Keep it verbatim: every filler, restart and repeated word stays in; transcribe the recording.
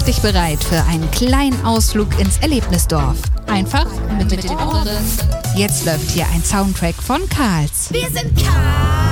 dich bereit für einen kleinen Ausflug ins Erlebnisdorf. Einfach mit, mit den Ohren. Jetzt läuft hier ein Soundtrack von Karls. Wir sind Karls.